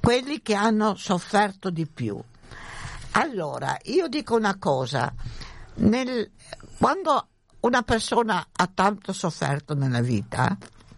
quelli che hanno sofferto di più. Allora, io dico una cosa, quando una persona ha tanto sofferto nella vita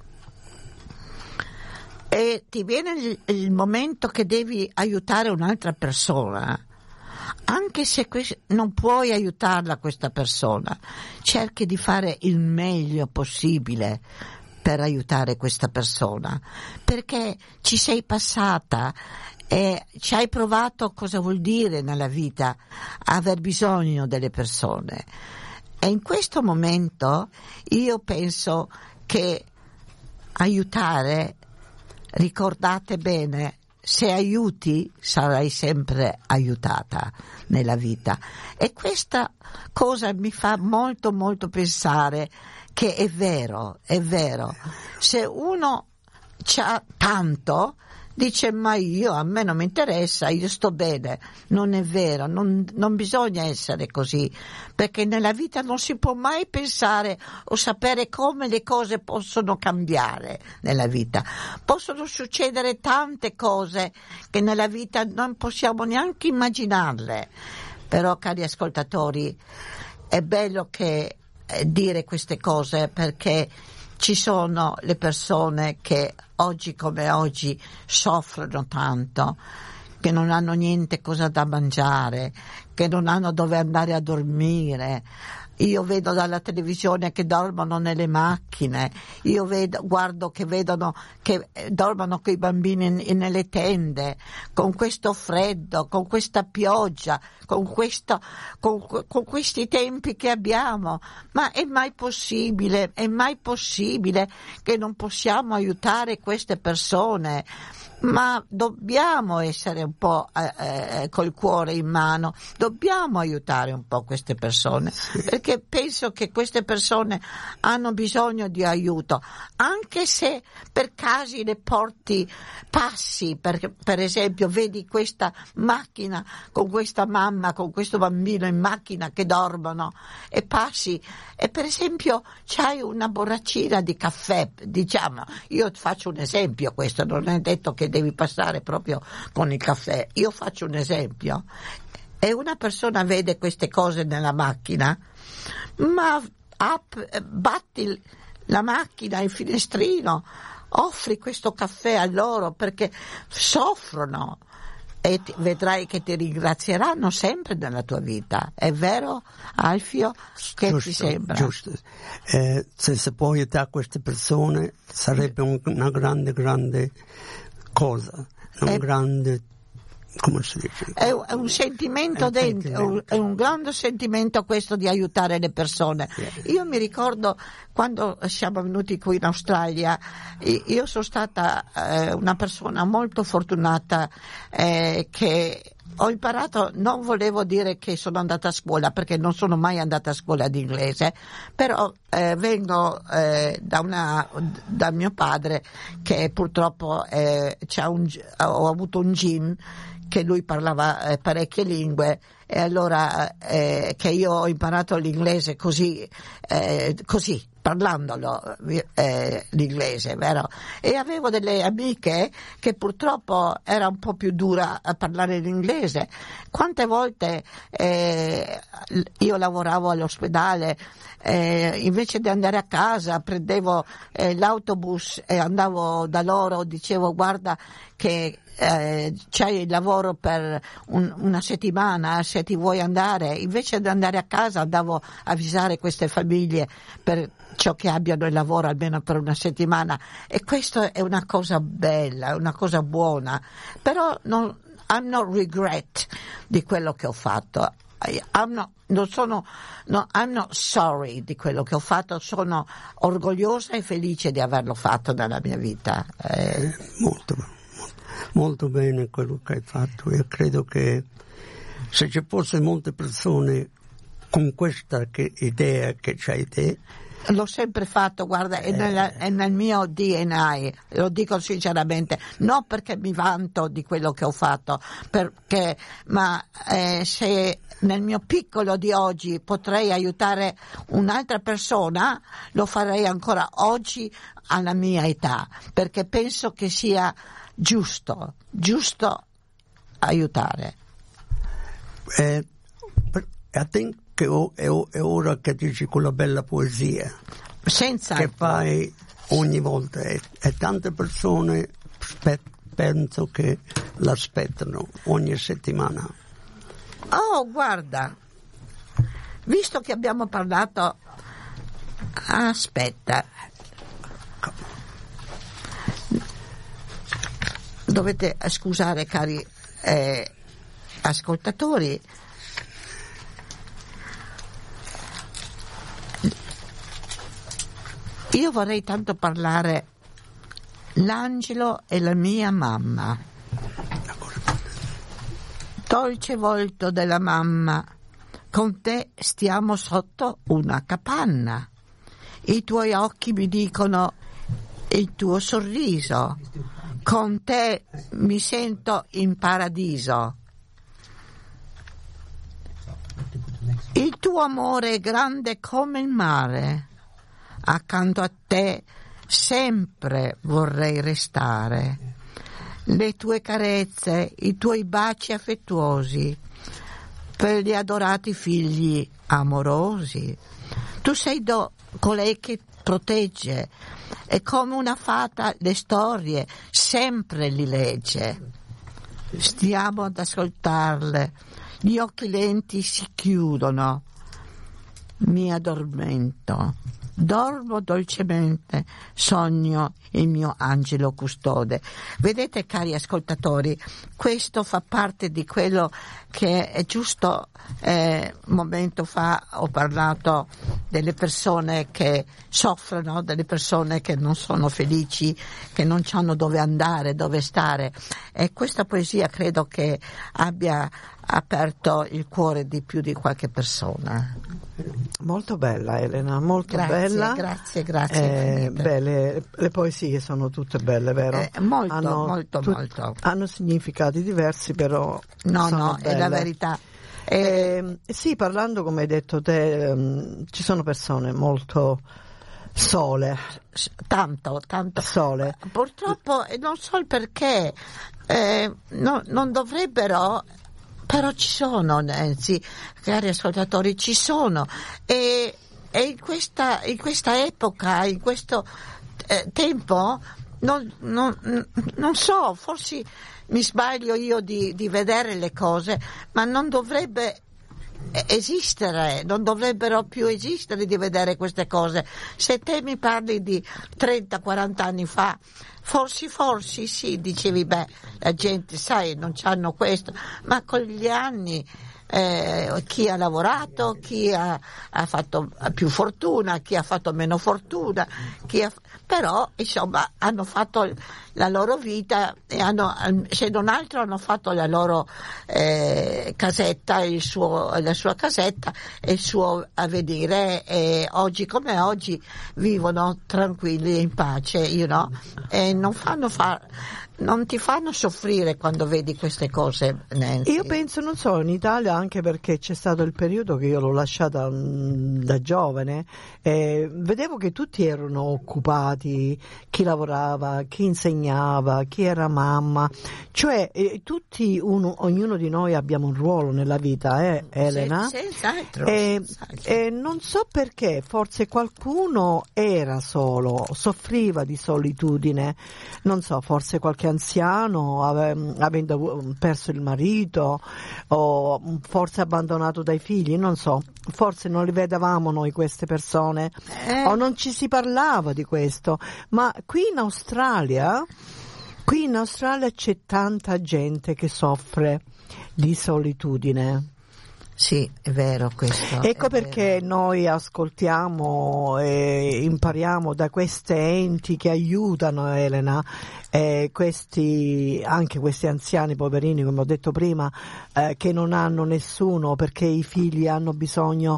e ti viene il momento che devi aiutare un'altra persona, anche se non puoi aiutarla questa persona, cerchi di fare il meglio possibile per aiutare questa persona, perché ci sei passata e ci hai provato cosa vuol dire nella vita aver bisogno delle persone. E in questo momento io penso che aiutare, ricordate bene, se aiuti sarai sempre aiutata nella vita. E questa cosa mi fa molto molto pensare che è vero. Se uno c'ha tanto, dice ma a me non mi interessa, io sto bene. Non è vero, non bisogna essere così, perché nella vita non si può mai pensare o sapere come le cose possono cambiare nella vita. Possono succedere tante cose che nella vita non possiamo neanche immaginarle. Però, cari ascoltatori, è bello che dire queste cose, perché ci sono le persone che oggi come oggi soffrono tanto, che non hanno niente cosa da mangiare, che non hanno dove andare a dormire. Io vedo dalla televisione che dormono nelle macchine, guardo che dormono coi bambini nelle tende, con questo freddo, con questa pioggia, con questi tempi che abbiamo. Ma è mai possibile che non possiamo aiutare queste persone? Ma dobbiamo essere un po' col cuore in mano, dobbiamo aiutare un po' queste persone, perché penso che queste persone hanno bisogno di aiuto, anche se per casi le passi, per esempio vedi questa macchina con questa mamma, con questo bambino in macchina che dormono, e passi e per esempio c'hai una borraccina di caffè, diciamo, io faccio un esempio, questo non è detto che devi passare proprio con il caffè, io faccio un esempio, e una persona vede queste cose nella macchina, ma batti la macchina, il finestrino, offri questo caffè a loro perché soffrono, e vedrai che ti ringrazieranno sempre nella tua vita. È vero, Alfio? Che giusto, ti sembra? Giusto. Se si può aiutare queste persone sarebbe una grande cosa, grande, come si dice? È un sentimento dentro, è un grande sentimento questo di aiutare le persone. Io mi ricordo quando siamo venuti qui in Australia, io sono stata una persona molto fortunata, che ho imparato, non volevo dire che sono andata a scuola, perché non sono mai andata a scuola di inglese, però vengo da mio padre, che purtroppo ho avuto un gene che lui parlava parecchie lingue, e allora che io ho imparato l'inglese così parlandolo l'inglese, vero? E avevo delle amiche che purtroppo era un po' più dura a parlare l'inglese. Quante volte io lavoravo all'ospedale, invece di andare a casa prendevo l'autobus e andavo da loro, dicevo guarda che c'hai il lavoro per una settimana, se ti vuoi andare. Invece di andare a casa andavo a avvisare queste famiglie per ciò che abbiano il lavoro almeno per una settimana, e questo è una cosa bella, è una cosa buona. Però I'm not regret di quello che ho fatto. I'm not sorry di quello che ho fatto, sono orgogliosa e felice di averlo fatto nella mia vita. Molto bene quello che hai fatto. Io credo che se ci fosse molte persone con questa idea che c'hai te, l'ho sempre fatto, guarda, è nel mio DNA, lo dico sinceramente, non perché mi vanto di quello che ho fatto, ma se nel mio piccolo di oggi potrei aiutare un'altra persona, lo farei ancora oggi alla mia età, perché penso che sia giusto aiutare. I think che è ora che dici quella bella poesia Senza che fai ogni volta e tante persone penso che l'aspettano ogni settimana. Oh, guarda, visto che abbiamo parlato, aspetta, dovete scusare cari ascoltatori, io vorrei tanto parlare l'angelo e la mia mamma. Dolce volto della mamma, con te stiamo sotto una capanna. I tuoi occhi mi dicono il tuo sorriso. Con te mi sento in paradiso. Il tuo amore è grande come il mare. Accanto a te sempre vorrei restare. Le tue carezze, i tuoi baci affettuosi, per gli adorati figli amorosi. Tu sei colei che protegge e come una fata le storie sempre li legge. Stiamo ad ascoltarle, gli occhi lenti si chiudono, mi addormento. Dormo dolcemente, sogno il mio angelo custode. Vedete, cari ascoltatori, questo fa parte di quello che è giusto. Momento fa ho parlato delle persone che soffrono, delle persone che non sono felici, che non sanno dove andare, dove stare, e questa poesia credo che abbia aperto il cuore di più di qualche persona. Molto bella, Elena, molto bella. Grazie. Beh, le poesie sono tutte belle, vero? Molto. Hanno significati diversi, però No, sono belle. È la verità. Sì, parlando come hai detto te, ci sono persone molto sole. Tanto. Sole. Purtroppo, non so il perché, non dovrebbero. Però ci sono, Nancy, cari ascoltatori, ci sono, e in questa epoca, in questo tempo, non so, forse mi sbaglio io di vedere le cose, ma non dovrebbe esistere, non dovrebbero più esistere di vedere queste cose. Se te mi parli di 30-40 anni fa, forse sì, dicevi, la gente, sai, non c'hanno questo, ma con gli anni chi ha lavorato, chi ha fatto più fortuna, chi ha fatto meno fortuna, però insomma hanno fatto la loro vita e se non altro hanno fatto la loro casetta, la sua casetta e il suo avvenire, e oggi come oggi vivono tranquilli e in pace, e non ti fanno soffrire quando vedi queste cose, Nancy. Io penso, non so, in Italia, anche perché c'è stato il periodo che io l'ho lasciata da giovane, vedevo che tutti erano occupati, chi lavorava, chi insegnava, chi era mamma, cioè tutti, ognuno di noi abbiamo un ruolo nella vita, Elena? Senz'altro. E non so perché, forse qualcuno era solo, soffriva di solitudine, non so, forse qualche anziano avendo perso il marito o forse abbandonato dai figli, non so, forse non li vedevamo noi queste persone o non ci si parlava di questo, ma qui in Australia c'è tanta gente che soffre di solitudine. Sì, è vero questo. Ecco perché noi ascoltiamo e impariamo da queste enti che aiutano, Elena, anche questi anziani poverini, come ho detto prima, che non hanno nessuno perché i figli hanno bisogno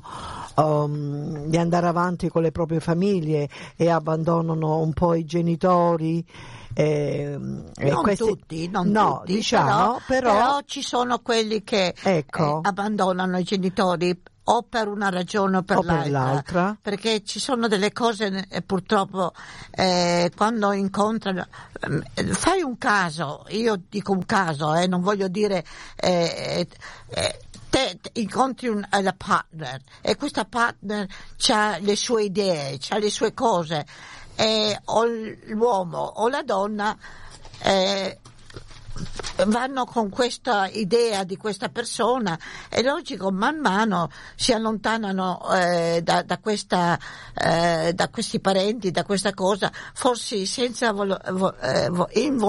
di andare avanti con le proprie famiglie e abbandonano un po' i genitori. Non tutti, diciamo, però ci sono quelli che abbandonano i genitori o per una ragione o per l'altra, perché ci sono delle cose purtroppo quando incontrano, fai un caso, io dico un caso, non voglio dire te incontri la partner e questa partner ha le sue idee, ha le sue cose, o l'uomo o la donna vanno con questa idea di questa persona, è logico, man mano si allontanano da questi parenti, da questa cosa, forse senza volerlo,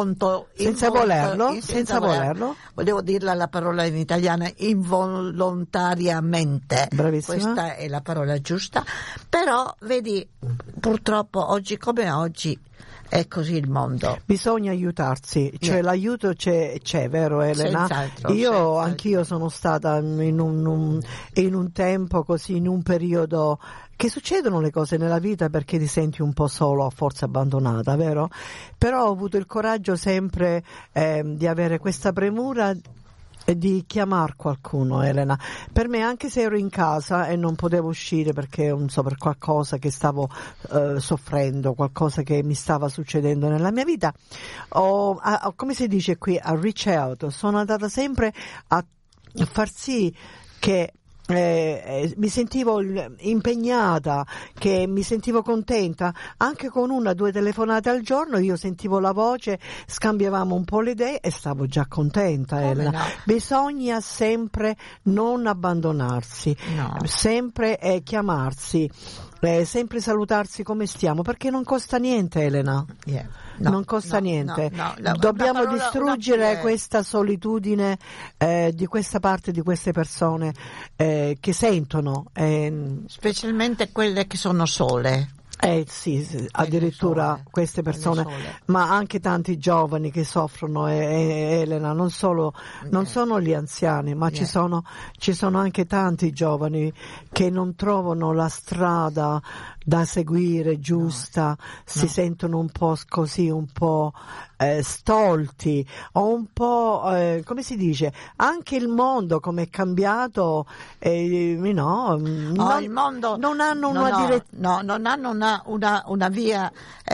volevo dirla la parola in italiano, involontariamente. Bravissima. Questa è la parola giusta, però vedi, purtroppo oggi come oggi è così il mondo. Bisogna aiutarsi, cioè l'aiuto c'è, vero Elena? Anch'io sono stata in un tempo così, in un periodo che succedono le cose nella vita perché ti senti un po' solo, forse abbandonata, vero? Però ho avuto il coraggio sempre di avere questa premura di chiamare qualcuno, Elena. Per me, anche se ero in casa e non potevo uscire perché non so, per qualcosa che stavo soffrendo, qualcosa che mi stava succedendo nella mia vita, come si dice qui, a reach out, sono andata sempre a far sì che mi sentivo impegnata, che mi sentivo contenta, anche con 1 o 2 telefonate al giorno io sentivo la voce, scambiavamo un po' le idee e stavo già contenta, Elena. No. Bisogna sempre non abbandonarsi, sempre chiamarsi, sempre salutarsi come stiamo, perché non costa niente, Elena. Non costa niente. Dobbiamo distruggere questa solitudine di questa parte di queste persone che sentono, specialmente quelle che sono sole. Sì, addirittura queste persone, ma anche tanti giovani che soffrono, Elena, non sono gli anziani, ma ci sono anche tanti giovani che non trovano la strada da seguire giusta, si sentono un po' così, un po' stolti, o un po' come si dice, anche il mondo come è cambiato, il mondo non hanno non hanno una via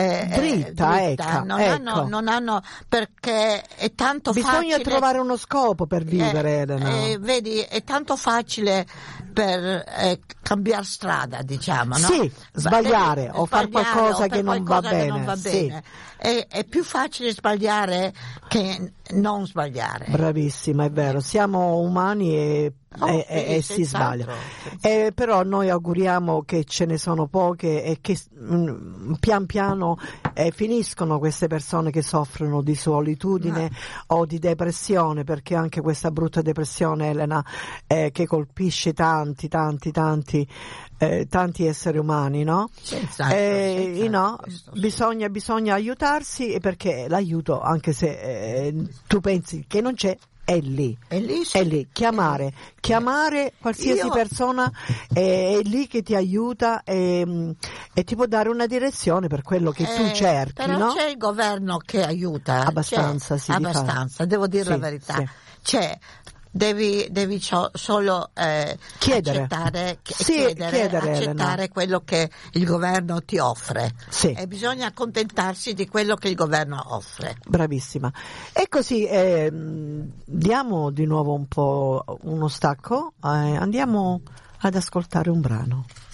dritta. Non hanno, perché è tanto bisogna facile, trovare uno scopo per vivere, Elena. Vedi, è tanto facile per cambiare strada, diciamo, no? Sì, sbagliare o fare qualcosa che non va bene. Sì. È più facile sbagliare che non sbagliare. Bravissima, è vero, siamo umani e si sbaglia. Però noi auguriamo che ce ne sono poche e che pian piano finiscono queste persone che soffrono di solitudine o di depressione, perché anche questa brutta depressione, Elena, che colpisce tanti esseri umani, no? Bisogna aiutarsi, perché l'aiuto, anche se tu pensi che non c'è, è lì, chiamare qualsiasi persona è lì che ti aiuta e ti può dare una direzione per quello che tu cerchi, però no? C'è il governo che aiuta abbastanza, devo dire la verità. C'è. Devi solo accettare quello che il governo ti offre, e bisogna accontentarsi di quello che il governo offre. Bravissima. E così diamo di nuovo un po' uno stacco, andiamo ad ascoltare un brano.